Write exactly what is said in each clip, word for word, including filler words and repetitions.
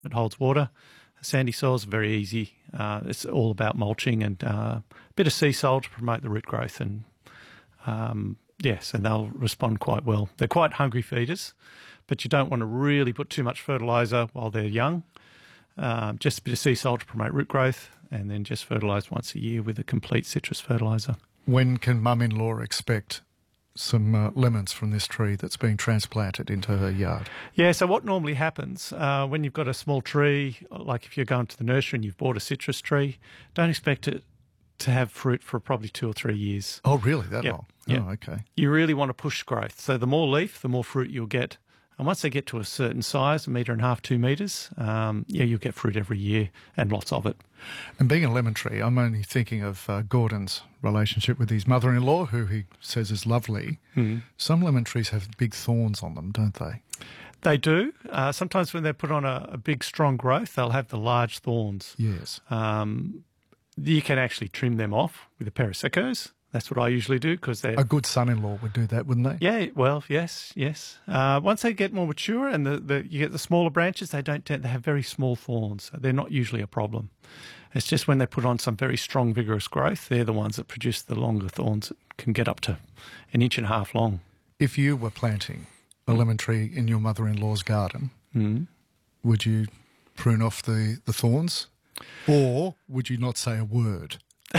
It holds water. Sandy soils are very easy. Uh, it's all about mulching and uh, a bit of sea salt to promote the root growth. And um, yes, and they'll respond quite well. They're quite hungry feeders, but you don't want to really put too much fertiliser while they're young. Um, just a bit of sea salt to promote root growth, and then just fertilise once a year with a complete citrus fertiliser. When can mum-in-law expect some uh, lemons from this tree that's being transplanted into her yard? Yeah, so what normally happens uh, when you've got a small tree, like if you're going to the nursery and you've bought a citrus tree, don't expect it to have fruit for probably two or three years. Oh, really? That Yep. long? Yep. Oh, okay. You really want to push growth. So the more leaf, the more fruit you'll get. And once they get to a certain size, a metre and a half, two metres, um, yeah, you'll get fruit every year and lots of it. And being a lemon tree, I'm only thinking of uh, Gordon's relationship with his mother-in-law, who he says is lovely. Mm. Some lemon trees have big thorns on them, don't they? They do. Uh, sometimes when they're put on a, a big, strong growth, they'll have the large thorns. Yes. Um, you can actually trim them off with a pair of sickos. That's what I usually do because they're... A good son-in-law would do that, wouldn't they? Yeah, well, yes, yes. Uh, once they get more mature and the, the, you get the smaller branches, they don't tend, they have very small thorns. So they're not usually a problem. It's just when they put on some very strong, vigorous growth, they're the ones that produce the longer thorns that can get up to an inch and a half long. If you were planting a lemon tree in your mother-in-law's garden, Mm. would you prune off the, the thorns? Or would you not say a word?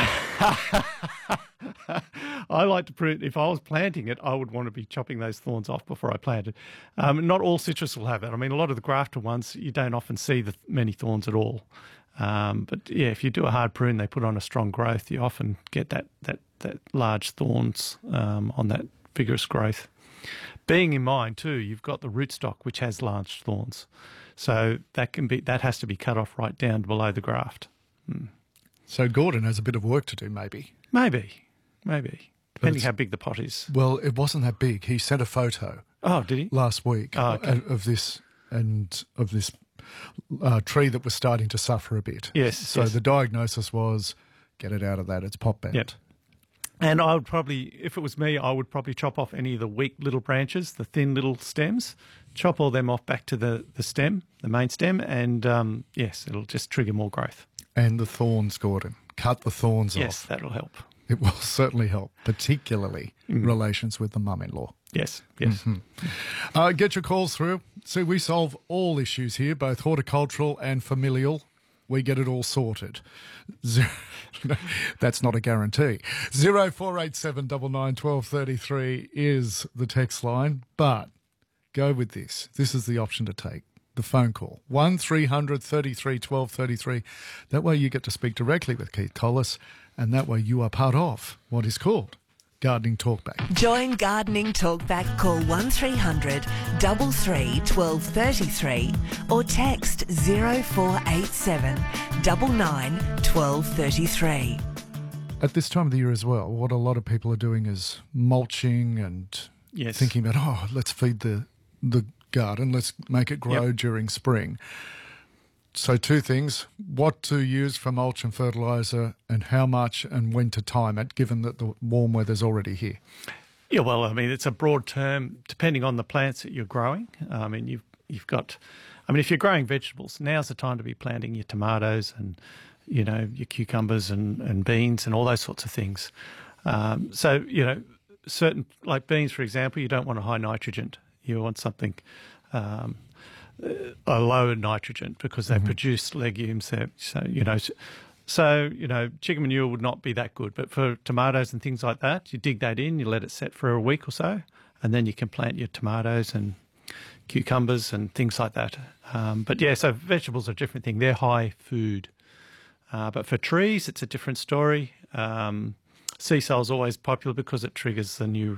I like to prune. If I was planting it, I would want to be chopping those thorns off before I plant it. Um, not all citrus will have that. I mean, a lot of the grafted ones, you don't often see the many thorns at all. Um, but yeah, if you do a hard prune, they put on a strong growth, you often get that that that large thorns um, on that vigorous growth. Being in mind too, you've got the rootstock which has large thorns, so that can be that has to be cut off right down below the graft. Mm. So Gordon has a bit of work to do, maybe. Maybe, maybe. Depending it's- how big the pot is. Well, it wasn't that big. He sent a photo Oh, did he? last week Oh, okay. of of this and of this uh, tree that was starting to suffer a bit. Yes, So yes. the diagnosis was, get it out of that. It's pot bent. Yep. And I would probably, if it was me, I would probably chop off any of the weak little branches, the thin little stems, chop all them off back to the, the stem, the main stem, and um, yes, it'll just trigger more growth. And the thorns, Gordon. Cut the thorns Yes, off. that'll help. It will certainly help, particularly relations with the mum-in-law. Yes, yes. Uh, get your calls through. See, we solve all issues here, both horticultural and familial. We get it all sorted. Zero, that's not a guarantee. Zero four eight seven nine nine twelve thirty three is the text line, but go with this. This is the option to take. The phone call, one three hundred thirty-three twelve thirty-three. That way you get to speak directly with Keith Collis, and that way you are part of what is called Gardening Talkback. Join Gardening Talkback. Call one three hundred thirty-three twelve thirty-three or text zero four eight seven nine nine twelve thirty-three. At this time of the year as well, what a lot of people are doing is mulching and Yes. thinking about, oh, let's feed the the garden, let's make it grow Yep. during spring. So two things, what to use for mulch and fertiliser and how much and when to time it, given that the warm weather's already here. Yeah, well, I mean, it's a broad term depending on the plants that you're growing. I mean, you've you've got, I mean, if you're growing vegetables, now's the time to be planting your tomatoes and, you know, your cucumbers and, and beans and all those sorts of things. Um, so, you know, certain, like beans, for example, you don't want a high nitrogen. You want something um, a low nitrogen because they produce legumes. That, so, you know, so, so, you know, chicken manure would not be that good. But for tomatoes and things like that, you dig that in, you let it set for a week or so, and then you can plant your tomatoes and cucumbers and things like that. Um, but, yeah, so vegetables are a different thing. They're high food. Uh, but for trees, it's a different story. Um, sea salt is always popular because it triggers the new,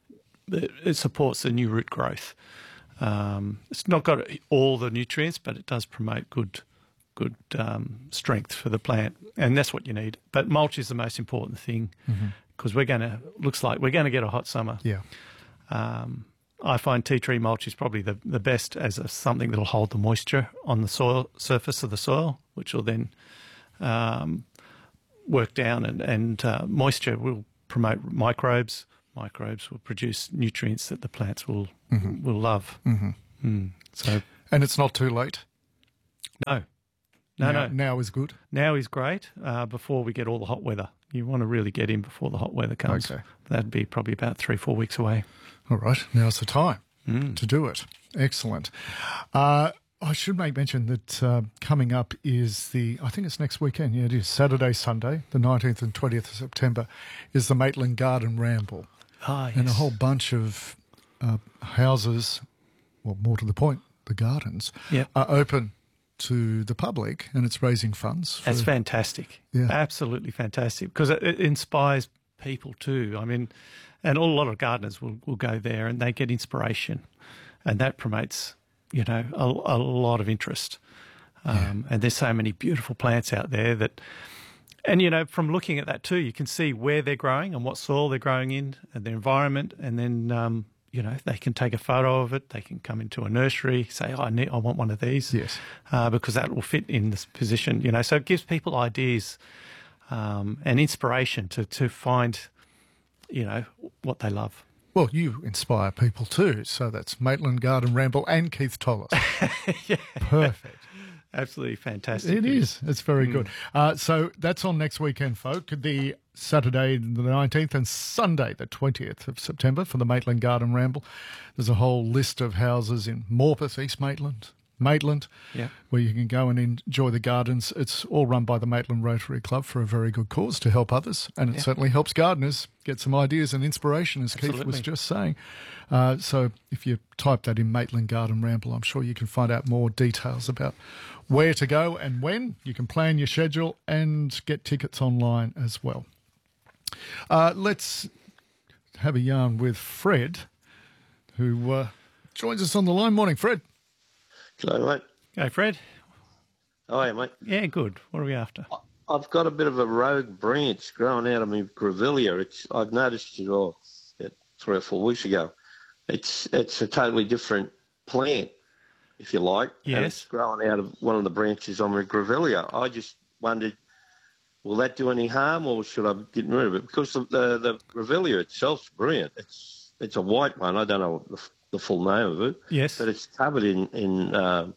it supports the new root growth. Um, it's not got all the nutrients, but it does promote good good um, strength for the plant, and that's what you need. But mulch is the most important thing because we're going to, looks like we're going to get a hot summer. Yeah. Um, I find tea tree mulch is probably the, the best as a, something that will hold the moisture on the soil surface of the soil, which will then um, work down, and, and uh, moisture will promote microbes. Microbes will produce nutrients that the plants will will love. Mm-hmm. Mm. So, And it's not too late. No, no, now, no. Now is good. Now is great uh, before we get all the hot weather. You want to really get in before the hot weather comes. Okay. That'd be probably about three, four weeks away. All right, now's the time Mm. to do it. Excellent. Uh, I should make mention that uh, coming up is the, I think it's next weekend, yeah, it is, Saturday, Sunday, the nineteenth and twentieth of September, is the Maitland Garden Ramble. Ah, yes. And a whole bunch of uh, houses, well, more to the point, the gardens, Yep. are open to the public, and it's raising funds. For, That's fantastic. Yeah. Absolutely fantastic, because it, it inspires people too. I mean, and a lot of gardeners will, will go there and they get inspiration, and that promotes, you know, a, a lot of interest. Um, Yeah. And there's so many beautiful plants out there that, and, you know, from looking at that too, you can see where they're growing and what soil they're growing in and their environment. And then, um, you know, they can take a photo of it. They can come into a nursery, say, oh, I, need, I want one of these. Yes. Uh, because that will fit in this position, you know. So it gives people ideas um, and inspiration to, to find, you know, what they love. Well, you inspire people too, so that's Maitland Garden Ramble and Keith Tollis. Yeah. Perfect. Absolutely fantastic. It is. It's very Mm. good. Uh, so that's on next weekend, folk. The Saturday the nineteenth and Sunday the twentieth of September for the Maitland Garden Ramble. There's a whole list of houses in Morpeth, East Maitland, Maitland, Yeah. where you can go and enjoy the gardens. It's all run by the Maitland Rotary Club for a very good cause to help others, and it Yeah. certainly helps gardeners get some ideas and inspiration, as Keith was Absolutely. just saying. Uh, so if you type that in Maitland Garden Ramble, I'm sure you can find out more details about where to go and when. You can plan your schedule and get tickets online as well. Uh, let's have a yarn with Fred, who uh, joins us on the line. Morning, Fred. Hello, mate. Go, Fred. How are you, mate? Yeah, good. What are we after? I've got a bit of a rogue branch growing out of my grevillea. It's I've noticed it all about three or four weeks ago. It's it's a totally different plant, if you like. And Yes. it's growing out of one of the branches on my grevillea. I just wondered, will that do any harm, or should I get rid of it? Because the the, the grevillea itself's brilliant. It's it's a white one. I don't know the, the full name of it. Yes. But it's covered in in uh,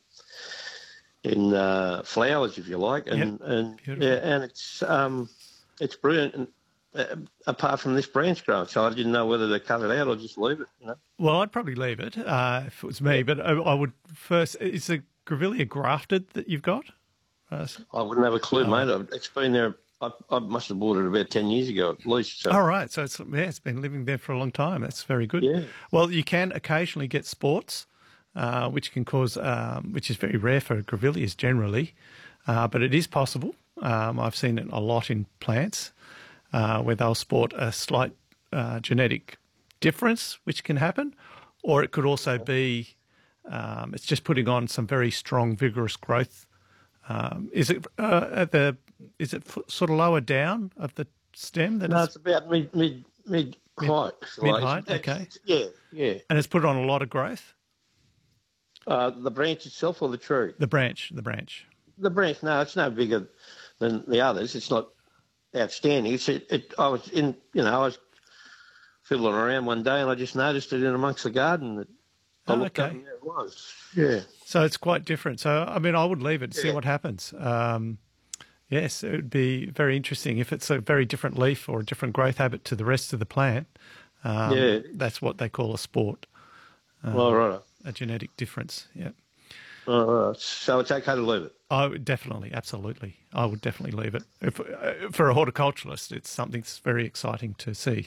in uh, flowers, if you like, and and Beautiful. yeah, and it's um, it's brilliant. And, uh, apart from this branch growing, so I didn't know whether to cut it out or just leave it. You know, Well, I'd probably leave it uh, if it was me, but I, I would first. Is the grevillea grafted that you've got? Uh, I wouldn't have a clue, Oh. mate. It's been there. I, I must have bought it about ten years ago at least. So. All right, so it's yeah, it's been living there for a long time. That's very good. Yeah. Well, you can occasionally get sports, uh, which can cause, um, which is very rare for grevilleas generally, uh, but it is possible. Um, I've seen it a lot in plants uh, where they'll sport a slight uh, genetic difference, which can happen, or it could also be um, it's just putting on some very strong, vigorous growth. Um, is it uh, at the is it f- sort of lower down of the stem? That No, it's, it's about mid mid mid height. mid height, okay. Yeah, yeah. and it's put on a lot of growth. Uh, the branch itself or the tree? The branch, the branch. The branch. No, it's no bigger than the others. It's not outstanding. It's it. it I was in. You know, I was fiddling around one day and I just noticed it in amongst the garden. That I Oh, looked up okay. and there it was. Yeah. So it's quite different. So I mean, I would leave it, see Yeah. what happens. Um, yes, it would be very interesting if it's a very different leaf or a different growth habit to the rest of the plant. Um, Yeah. that's what they call a sport, All right. a genetic difference. Yeah, All right. So it's okay to leave it. I would definitely, absolutely, I would definitely leave it. If, uh, for a horticulturalist, it's something that's very exciting to see.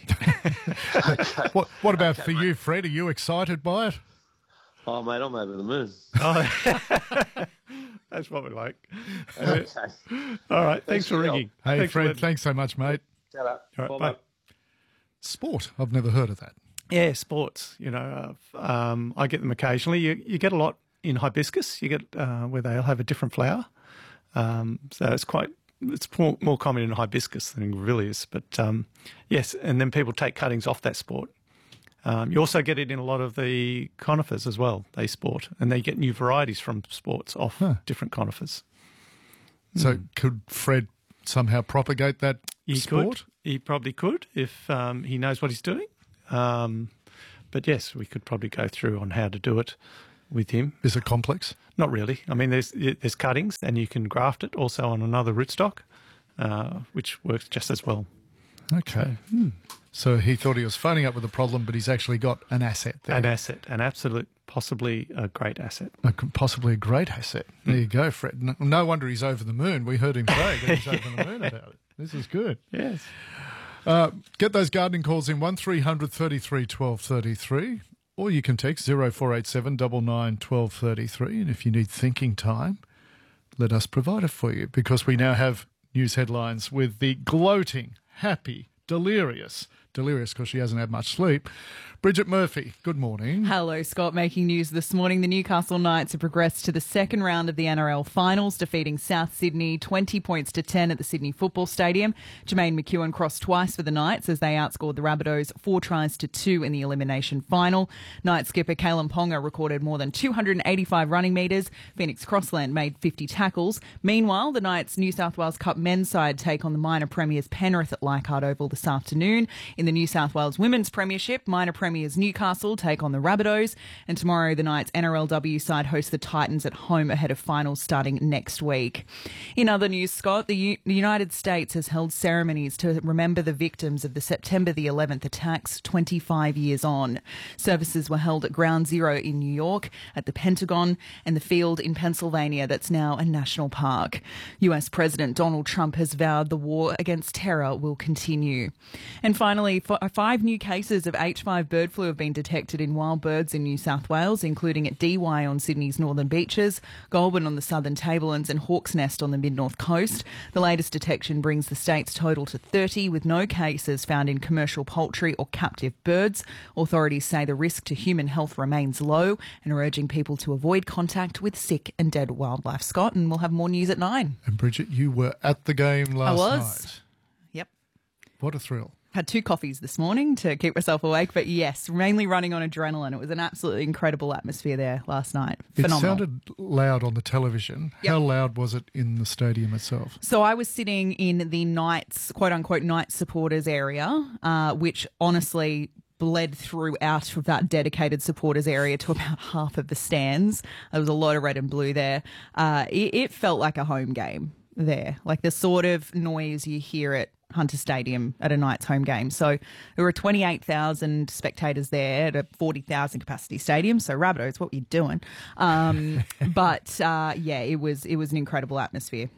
What, what about for you, Fred? Are you excited by it? Oh, mate, I'm over the moon. Oh, that's what we like. Okay. All right, thanks, Thanks for for your ringing. Hey, Thanks for Fred, letting- thanks so much, mate. Shut up. All right, Bye, bye. mate. Sport. I've never heard of that. Yeah, sports. You know, uh, um, I get them occasionally. You you get a lot in hibiscus. You get uh, where they'll have a different flower. Um, so it's quite it's more, more common in hibiscus than in grevilleas. But um, yes, and then people take cuttings off that sport. Um, you also get it in a lot of the conifers as well. They sport, and they get new varieties from sports off Huh. different conifers. So could Fred somehow propagate that He sport? could. He probably could if um, he knows what he's doing. Um, but yes, we could probably go through on how to do it with him. Is it complex? Not really. I mean, there's there's cuttings, and you can graft it also on another rootstock, uh, which works just as well. Okay. Hmm. So he thought he was phoning up with a problem, but he's actually got an asset there. An asset, an absolute, possibly a great asset. A, possibly a great asset. There you go, Fred. No, no wonder he's over the moon. We heard him say that he's over the moon about it. This is good. Yes. Uh, get those gardening calls in one three hundred thirty-three twelve thirty-three, or you can text zero four eight seven nine nine one two three three. And if you need thinking time, let us provide it for you, because we now have news headlines with the gloating, happy, delirious, delirious because she hasn't had much sleep, Bridget Murphy. Good morning. Hello, Scott. Making news this morning. The Newcastle Knights have progressed to the second round of the N R L finals, defeating South Sydney twenty points to ten at the Sydney Football Stadium. Jermaine McEwen crossed twice for the Knights as they outscored the Rabbitohs four tries to two in the elimination final. Knights skipper Kalen Ponga recorded more than two hundred eighty-five running metres. Phoenix Crossland made fifty tackles. Meanwhile, the Knights' New South Wales Cup men's side take on the minor premiers Penrith at Leichhardt Oval this afternoon. In the New South Wales Women's Premiership, minor premiers Newcastle take on the Rabbitohs, and tomorrow the Knights' N R L W side host the Titans at home ahead of finals starting next week. In other news, Scott, the, U- the United States has held ceremonies to remember the victims of the September the eleventh attacks twenty-five years on. Services were held at Ground Zero in New York, at the Pentagon, and the field in Pennsylvania that's now a national park. U S President Donald Trump has vowed the war against terror will continue. And finally, f- five new cases of H five bird flu have been detected in wild birds in New South Wales, including at Dee Why on Sydney's northern beaches, Goulburn on the southern Tablelands, and Hawk's Nest on the mid-north coast. The latest detection brings the state's total to thirty, with no cases found in commercial poultry or captive birds. Authorities say the risk to human health remains low and are urging people to avoid contact with sick and dead wildlife. Scott, and we'll have more news at nine. And Bridget, you were at the game last I was. night. Yep. What a thrill. Had two coffees this morning to keep myself awake, but yes, mainly running on adrenaline. It was an absolutely incredible atmosphere there last night. Phenomenal. It sounded loud on the television. Yep. How loud was it in the stadium itself? So I was sitting in the Knights, quote-unquote, Knights supporters area, uh, which honestly bled through out of that dedicated supporters area to about half of the stands. There was a lot of red and blue there. Uh, it, it felt like a home game there, like the sort of noise you hear at Hunter Stadium at a Knights home game. So there were twenty-eight thousand spectators there at a forty thousand capacity stadium. So Rabbitohs, what were you doing? Um, but uh, yeah, it was it was an incredible atmosphere.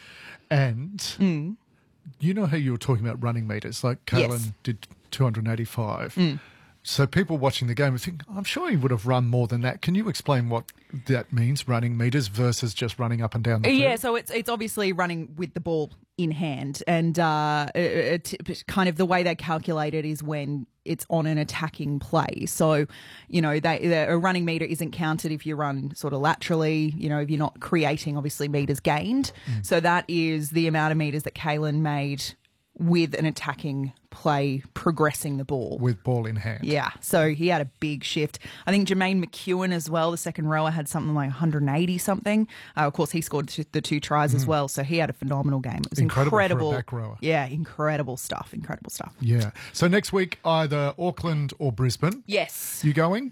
And Mm. you know how you were talking about running meters, like Kalen Yes. did two hundred eighty-five. Mm. So people watching the game would think, I'm sure he would have run more than that. Can you explain what that means, running meters versus just running up and down the field? Yeah, so it's it's obviously running with the ball in hand, and uh, it, it, kind of the way they calculate it is when it's on an attacking play. So, you know, they, the, a running meter isn't counted if you run sort of laterally, you know, if you're not creating, obviously, meters gained. Mm. So that is the amount of meters that Kalen made with an attacking play, progressing the ball. With ball in hand. Yeah, so he had a big shift. I think Jermaine McEwen as well, the second rower, had something like one hundred eighty something. Uh, of course, he scored two, the two tries mm. as well, so he had a phenomenal game. It was incredible. incredible. For a back rower. Yeah, incredible stuff, incredible stuff. Yeah. So next week, either Auckland or Brisbane. Yes. You going?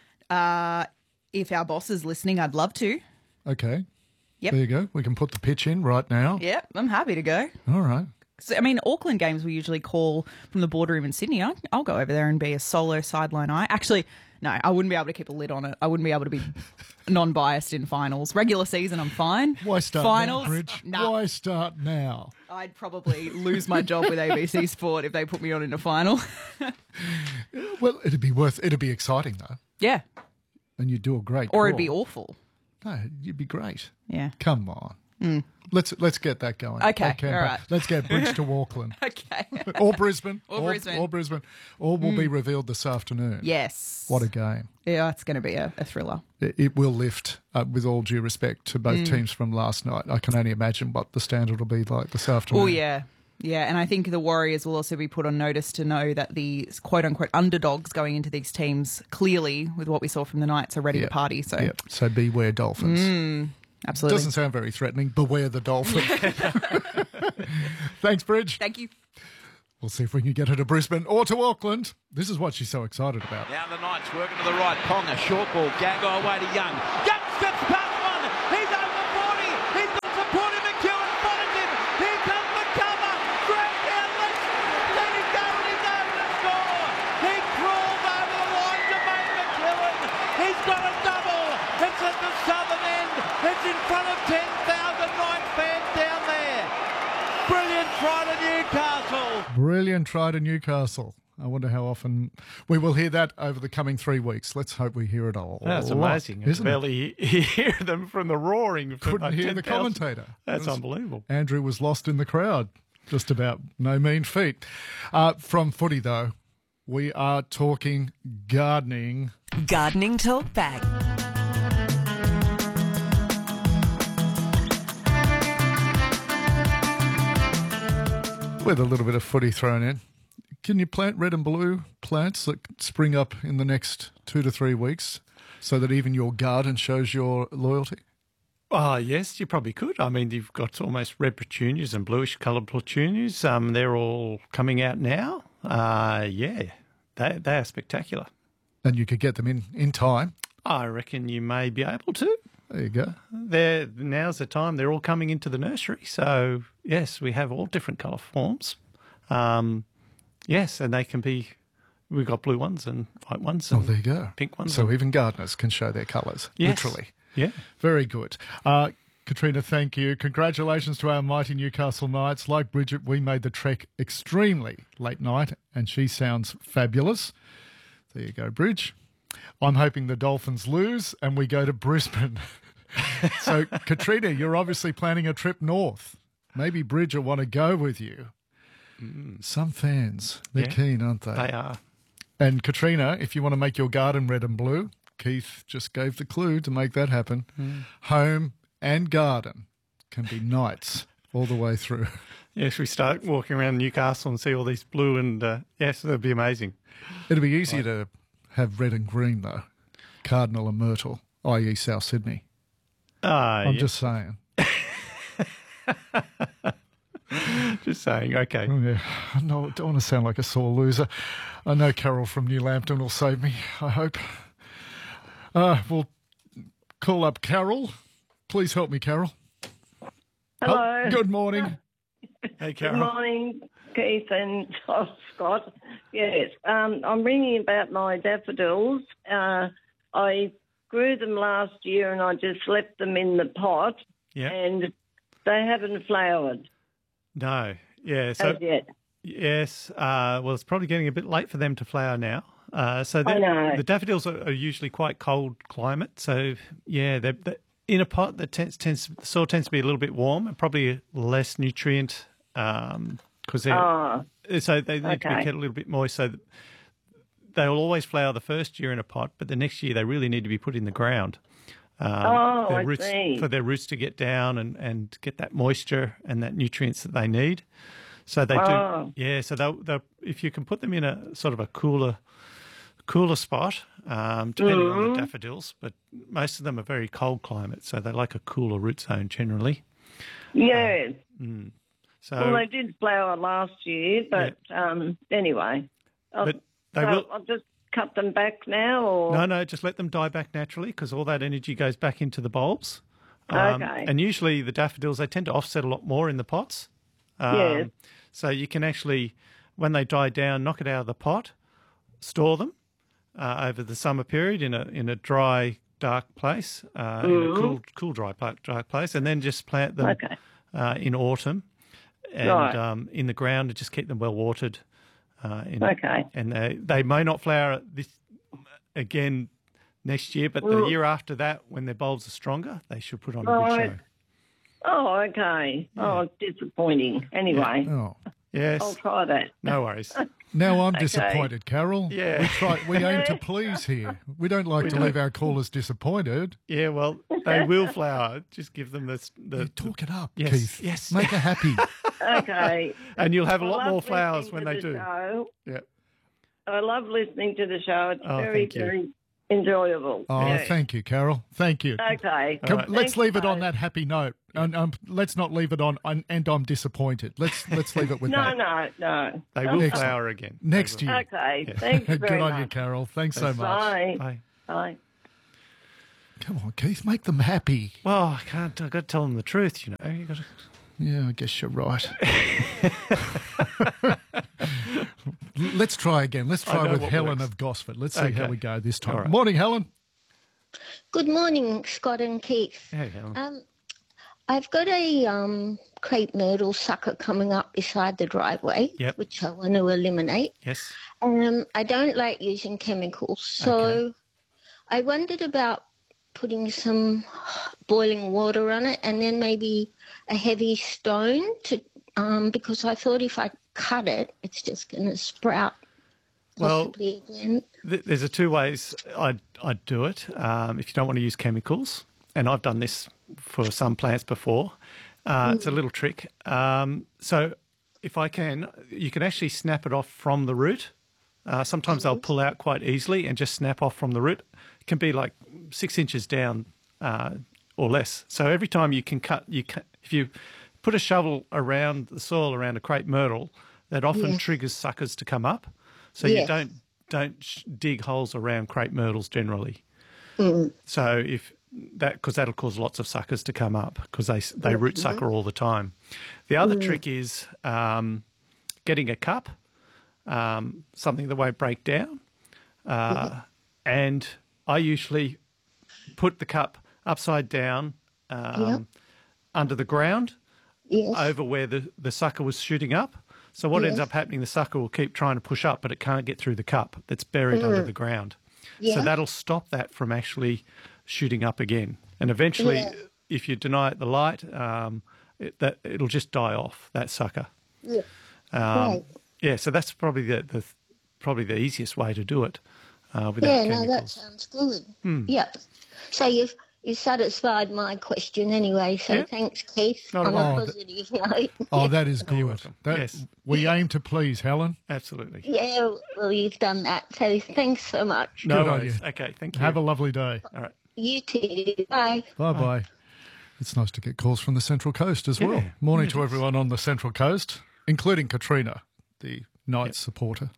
Uh, if our boss is listening, I'd love to. Okay. Yep. There you go. We can put the pitch in right now. Yep, I'm happy to go. All right. So, I mean, Auckland games we usually call from the boardroom in Sydney. I'll, I'll go over there and be a solo sideline eye. Actually, no, I wouldn't be able to keep a lid on it. I wouldn't be able to be non-biased in finals. Regular season, I'm fine. Why start finals, now, Bridge? Nah. Why start now? I'd probably lose my job with A B C Sport if they put me on in a final. Well, it'd be worth. It'd be exciting though. Yeah. And you'd do a great. Or call. it'd be awful. No, you'd be great. Yeah. Come on. Mm. Let's let's get that going. Okay, Okay, all right. Let's get Bridge to Auckland. Okay. Or Brisbane. Or Brisbane. Or Brisbane. All will mm. be revealed this afternoon. Yes. What a game. Yeah, it's going to be a, a thriller. It, it will lift, uh, with all due respect to both Mm. teams from last night. I can only imagine what the standard will be like this afternoon. Oh, yeah. Yeah, and I think the Warriors will also be put on notice to know that the quote-unquote underdogs going into these teams, clearly, with what we saw from the Knights, are ready Yep. to party. So, Yep. So beware Dolphins. Mm, absolutely. Doesn't sound very threatening. Beware the Dolphins. Thanks, Bridge. Thank you. We'll see if we can get her to Brisbane or to Auckland. This is what she's so excited about. Now the Knights working to the right. Ponga, short ball. Gagai away to Young. Young steps past one. He's over forty. He's got supporting McEwen. Finds him. Here comes the cover. Grab down. Let's let him go. And he's over to score. He crawls over the line to make McEwen. He's got a double. It's at the southern end. It's in front of ten thousand Knights fans down there. Brilliant try to Newcastle. Brilliant try to Newcastle. I wonder how often we will hear that over the coming three weeks. Let's hope we hear it all. That's lot, amazing. You isn't can it? barely hear them from the roaring. From Couldn't like hear the ten thousand. commentator. That's It was- unbelievable. Andrew was lost in the crowd. Just about. No mean feat. Uh, from footy, though, we are talking gardening. Gardening Talk Back. With a little bit of footy thrown in. Can you plant red and blue plants that spring up in the next two to three weeks so that even your garden shows your loyalty? Oh, yes, you probably could. I mean, you've got almost red petunias and bluish coloured petunias. Um, they're all coming out now. Uh, yeah, they, they are spectacular. And you could get them in, in time. I reckon you may be able to. There you go. They're, now's the time. They're all coming into the nursery. So, yes, we have all different colour forms. Um, yes, and they can be, we've got blue ones and white ones Oh, and there you go. pink ones. So and- even gardeners can show their colours, Yes. literally. Yeah. Very good. Uh, Katrina, thank you. Congratulations to our mighty Newcastle Knights. Like Bridget, we made the trek extremely late night, and she sounds fabulous. There you go, Bridge. I'm hoping the Dolphins lose and we go to Brisbane. So, Katrina, you're obviously planning a trip north. Maybe Bridge will want to go with you. Some fans, they're Yeah. keen, aren't they? They are. And Katrina, if you want to make your garden red and blue, Keith just gave the clue to make that happen. Home and garden can be Knights all the way through. Yes, we start walking around Newcastle and see all these blue and, uh, yes, that'd be amazing. It'd be easier to have red and green, though. Cardinal and Myrtle, that is. South Sydney. Ah, I'm yeah. just saying. Just saying, okay. Oh, yeah. No, I don't want to sound like a sore loser. I know Carol from New Lambton will save me, I hope. Uh, we'll call up Carol. Please help me, Carol. Hello. Oh, good morning. Hey, Good Carol. morning, Keith and oh, Scott. Yes, um, I'm ringing about my daffodils. Uh, I grew them last year and I just left them in the pot, Yeah. and they haven't flowered No. Yeah. So, as yet. yes. Uh, well, it's probably getting a bit late for them to flower now. Uh, so I the, know. the daffodils are, are usually quite cold climate. So, yeah, they're, they're in a pot that tends, tends the soil tends to be a little bit warm and probably less nutrient because they're Oh, so they need to be okay. kept a little bit moist. So that they will always flower the first year in a pot, but the next year they really need to be put in the ground. Um, Oh, their I roots, see. for their roots to get down and, and get that moisture and that nutrients that they need. So they Oh. do, yeah. So they they if you can put them in a sort of a cooler cooler spot, um, depending on Mm-hmm. the daffodils, but most of them are very cold climate, so they like a cooler root zone generally. yes. So, Well, they did flower last year, but um, anyway. I'll, but they so will. I'll just cut them back now, or No, no, just let them die back naturally because all that energy goes back into the bulbs. Okay. And usually the daffodils, they tend to offset a lot more in the pots. Um, Yes. So you can actually, when they die down, knock it out of the pot, store them uh, over the summer period in a in a dry, dark place, uh, in a cool, cool, dry, pla- dark place, and then just plant them Okay. uh, in autumn and Right. um, in the ground and just keep them well watered. Uh, in, Okay. And they, they may not flower this again next year, but the Well- year after that, when their bulbs are stronger, they should put on a Right. good show. Oh, okay. Oh, disappointing. Anyway, Oh. Yes, I'll try that. no worries. Now I'm Okay. disappointed, Carol. Yeah. We, try, we aim to please here. We don't like to leave our callers disappointed. Yeah, well, they will flower. Just give them the the Talk it up, Yes, Keith. yes. Make her happy. Okay. and you'll have a I lot love more flowers listening when to they the do. show. Yeah. I love listening to the show. It's Oh, very, thank you. very enjoyable. Oh, Yeah. thank you, Carol. Thank you. Okay. Come, right. let's Thanks, leave it on guys. that happy note, and um, let's not leave it on. And, and I'm disappointed. Let's let's leave it with No, that. no, no. They will Excellent. flower again. Next They will. year. Okay. Thanks very Good much. on you, Carol. Thanks so much. Bye. Bye. Bye. Come on, Keith, make them happy. Well, I can't. I've got to tell them the truth, you know. You got to. Yeah, I guess you're right. Let's try again. Let's I try know with what Helen works. of Gosford. Let's see Okay. how we go this time. All right. Morning, Helen. Good morning, Scott and Keith. Hey, Helen. Um, I've got a um, crepe myrtle sucker coming up beside the driveway, Yep. which I want to eliminate. Yes. Um, I don't like using chemicals, so Okay. I wondered about putting some boiling water on it and then maybe a heavy stone to, um, because I thought if I cut it, it's just going to sprout Well, possibly again. Th- There's a two ways I'd, I'd do it um, if you don't want to use chemicals. And I've done this for some plants before. Uh, It's a little trick. Um, so if I can, you can actually snap it off from the root. Uh, sometimes they'll pull out quite easily and just snap off from the root. It can be like six inches down uh, or less. So every time you can cut, you can, if you put a shovel around the soil around a crepe myrtle, that often Yes. triggers suckers to come up. So you Yes. don't don't sh- dig holes around crepe myrtles generally. Mm. So if that, because that'll cause lots of suckers to come up because they they root sucker all the time. The other trick is um, getting a cup, um, something that won't break down, uh, and I usually put the cup upside down um, Yep. under the ground Yes. over where the, the sucker was shooting up. So what ends Yes. up happening, the sucker will keep trying to push up, but it can't get through the cup that's buried under the ground. So Yeah. that'll stop that from actually shooting up again. And eventually, Yeah. if you deny it the light, um, it, that it'll just die off, that sucker. Yeah. Um, Right. Yeah, so that's probably the, the probably the easiest way to do it uh, without Yeah, no, that chemicals. sounds good. Hmm. Yep. So you've you satisfied my question anyway. So Yeah. thanks, Keith. Not a on problem. a positive note. Oh, that is good. welcome. That- Yes. We aim to please, Helen. Absolutely. Yeah, well, you've done that. So thanks so much. No Good on worries. you. Okay, thank you. Have a lovely day. All right. You too. Bye. Bye-bye. It's nice to get calls from the Central Coast as well. Yeah. Morning Yeah, to it is. everyone on the Central Coast, including Katrina, the Knights supporter,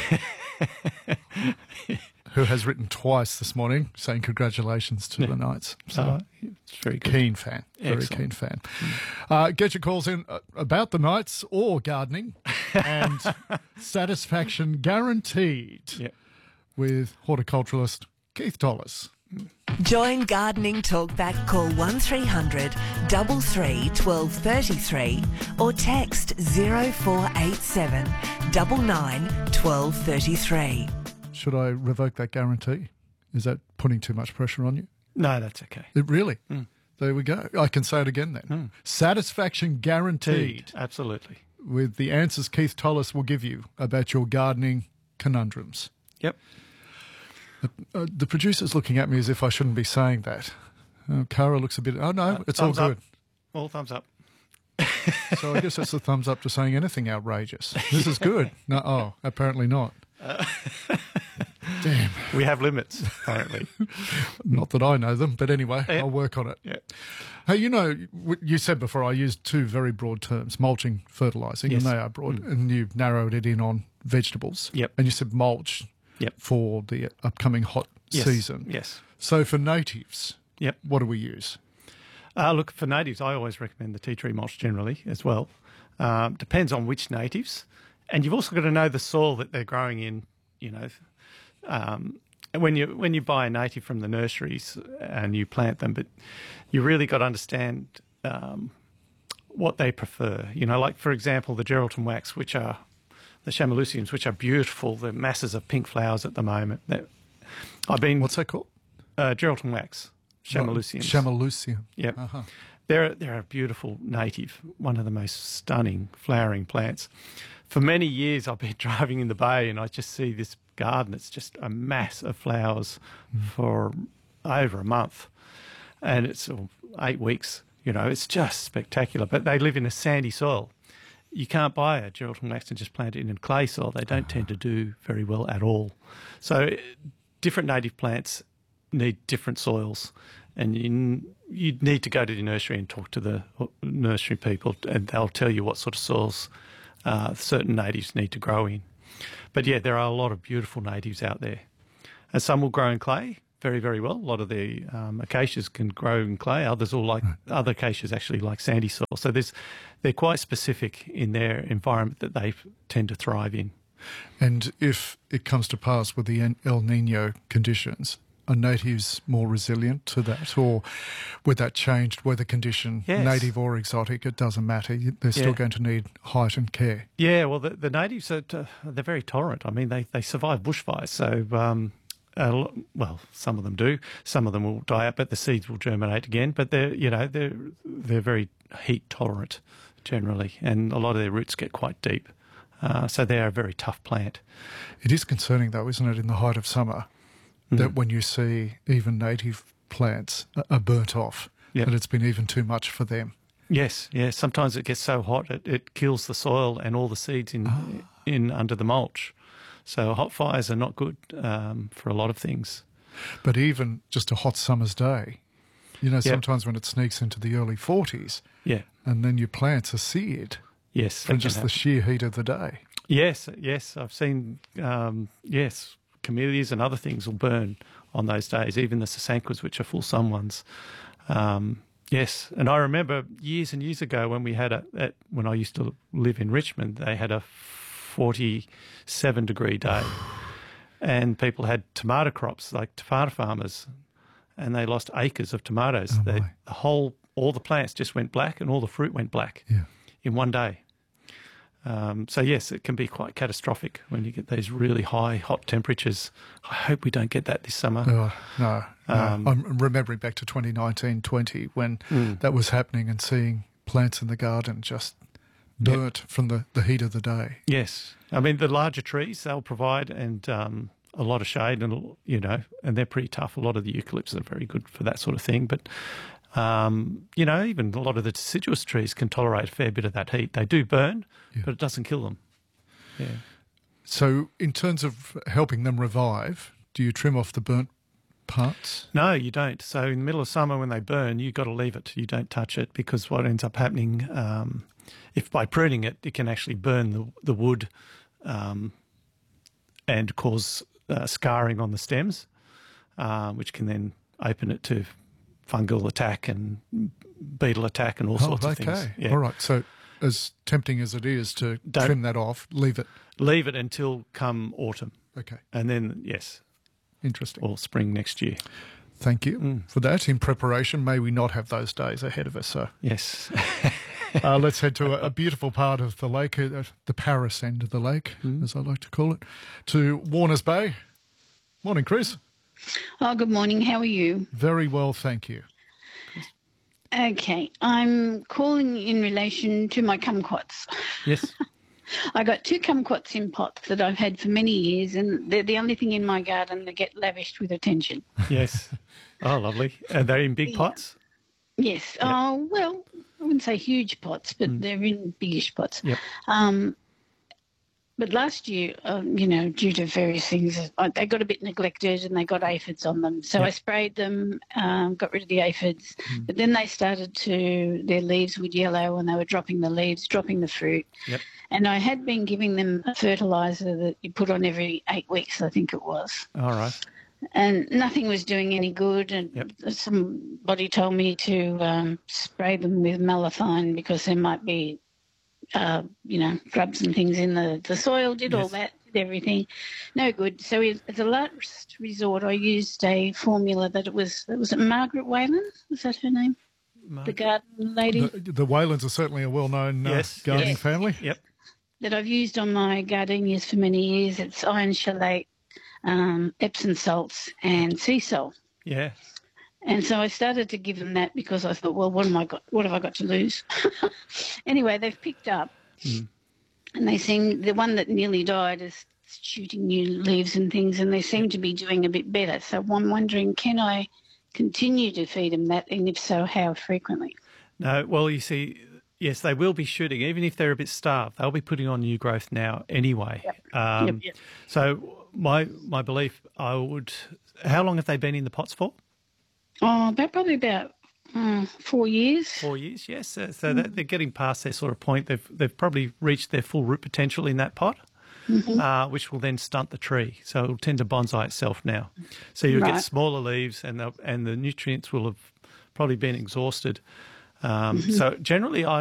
who has written twice this morning saying congratulations to the Knights. So, Uh, it's very good. keen fan, very Excellent. keen fan. Uh, get your calls in uh, about the Knights or gardening, and satisfaction guaranteed Yeah. with horticulturalist Keith Tollis. Join Gardening Talk Back. Call one three hundred three three one two three three or text zero four eight seven nine nine one two three three. Should I revoke that guarantee? Is that putting too much pressure on you? No, that's okay. It really? Mm. There we go. I can say it again then. Satisfaction guaranteed Absolutely. with the answers Keith Tollis will give you about your gardening conundrums. Yep. Uh, the producer's looking at me as if I shouldn't be saying that. Uh, Cara looks a bit, oh no, it's all thumbs up. good. All thumbs up. So I guess that's a thumbs up to saying anything outrageous. This is good. No, oh, apparently not. Damn. We have limits, apparently. Not that I know them, but anyway, Yeah. I'll work on it. Yeah. Hey, you know, w- you said before I used two very broad terms, mulching, fertilising, Yes. and they are broad, and you've narrowed it in on vegetables. Yep. And you said mulch Yep. for the upcoming hot Yes. season. Yes. So for natives, Yep. what do we use? Uh, look, for natives, I always recommend the tea tree mulch generally as well. Um, depends on which natives. And you've also got to know the soil that they're growing in, you know. Um, when you when you buy a native from the nurseries and you plant them, but you really got to understand um, what they prefer. You know, like, for example, the Geraldton wax, which are the Chamaluciums, which are beautiful. The masses of pink flowers at the moment. They're- I've been... What's that called? Uh, Geraldton wax, Chamaluciums. Chamalucium. Yep. Uh-huh. They're, they're a beautiful native, one of the most stunning flowering plants. For many years, I've been driving in the bay and I just see this garden. It's just a mass of flowers for over a month. And it's uh, eight weeks, you know, it's just spectacular. But they live in a sandy soil. You can't buy a Geraldton wax and just plant it in clay soil. They don't tend to do very well at all. So different native plants need different soils, and you you need to go to the nursery and talk to the nursery people, and they'll tell you what sort of soils uh, certain natives need to grow in. But yeah, there are a lot of beautiful natives out there, and some will grow in clay very, very well. A lot of the um, acacias can grow in clay. Others will like other acacias actually like sandy soil. So there's they're quite specific in their environment that they tend to thrive in. And if it comes to pass with the El Nino conditions, are natives more resilient to that, or with that changed weather condition, yes. native or exotic, it doesn't matter. They're still Yeah. going to need heightened care. Yeah, well, the, the natives are uh, they're very tolerant. I mean, they, they survive bushfires. So, um, uh, well, some of them do. Some of them will die out, but the seeds will germinate again. But they're you know they're they're very heat tolerant generally, and a lot of their roots get quite deep. Uh, so they are a very tough plant. It is concerning, though, isn't it, in the height of summer, mm. that when you see even native plants are burnt off, yep. that it's been even too much for them. Yes, yes. Sometimes it gets so hot it, it kills the soil and all the seeds in oh. in under the mulch. So hot fires are not good um, for a lot of things. But even just a hot summer's day, you know, yep. sometimes when it sneaks into the early forties, yeah, and then your plants are seared. Yes, from just the sheer heat of the day. Yes, yes, I've seen. Um, yes, camellias and other things will burn on those days. Even the sasanquas, which are full sun ones. Um, yes, and I remember years and years ago when we had a at, when I used to live in Richmond, they had a forty-seven degree day, and people had tomato crops like tomato farmers, and they lost acres of tomatoes. Oh they, the whole all the plants just went black, and all the fruit went black. Yeah. In one day. Um, so, yes, it can be quite catastrophic when you get these really high, hot temperatures. I hope we don't get that this summer. Oh, no, no. Um, I'm remembering back to twenty nineteen twenty when mm. that was happening and seeing plants in the garden just burnt yep. from the, the heat of the day. Yes. I mean, the larger trees, they'll provide and um, a lot of shade and, you know, and they're pretty tough. A lot of the eucalypts are very good for that sort of thing. But Um, you know, even a lot of the deciduous trees can tolerate a fair bit of that heat. They do burn, yeah. but it doesn't kill them. Yeah. So in terms of helping them revive, do you trim off the burnt parts? No, you don't. So in the middle of summer when they burn, you've got to leave it. You don't touch it because what ends up happening, um, if by pruning it, it can actually burn the, the wood um, and cause uh, scarring on the stems, uh, which can then open it to fungal attack and beetle attack and all oh, sorts okay. of things. Yeah. All right. So as tempting as it is to Don't, trim that off, leave it. Leave it until come autumn. Okay. And then, yes. Interesting. Or spring next year. Thank you mm. for that. In preparation, may we not have those days ahead of us. So. Yes. uh, let's head to a, a beautiful part of the lake, uh, the Paris end of the lake, mm. as I like to call it, to Warners Bay. Morning, Chris. Oh, good morning. How are you? Very well, thank you. Okay, I'm calling in relation to my kumquats. Yes. I got two kumquats in pots that I've had for many years, and they're the only thing in my garden that get lavished with attention. Yes. Oh, lovely. Are they in big yeah. pots? Yes. Yep. Oh, well, I wouldn't say huge pots, but mm. they're in biggish pots. Yep. Um, But last year, um, you know, due to various things, uh, they got a bit neglected and they got aphids on them. So yep. I sprayed them, um, got rid of the aphids. Mm. But then they started to, their leaves would yellow and they were dropping the leaves, dropping the fruit. Yep. And I had been giving them a fertiliser that you put on every eight weeks, I think it was. All right. And nothing was doing any good. And yep. somebody told me to um, spray them with malathion because there might be Uh, you know, grubs and things in the, the soil, did yes. all that, did everything. No good. So as a last resort, I used a formula that it was, was it Margaret Whalen? Was that her name? Margaret. The garden lady? The, the Whalens are certainly a well-known uh, yes. gardening yes. family. Yep. That I've used on my gardenias for many years. It's iron chelate, um, Epsom salts and sea salt. Yeah. And so I started to give them that because I thought, well, what am I got? What have I got to lose? Anyway, they've picked up, mm. and they seem the one that nearly died is shooting new leaves and things, and they seem to be doing a bit better. So I'm wondering, can I continue to feed them that, and if so, how frequently? No, well, you see, Yes, they will be shooting, even if they're a bit starved. They'll be putting on new growth now anyway. Yep. Um, Yep, yep. So my my belief, I would. How long have they been in the pots for? Oh, about probably about uh, four years. Four years, yes. So, so that they're getting past their sort of point. They've they've probably reached their full root potential in that pot, Mm-hmm. uh, which will then stunt the tree. So it'll tend to bonsai itself now. So you'll Right. get smaller leaves, and the and the nutrients will have probably been exhausted. Um, Mm-hmm. So generally, I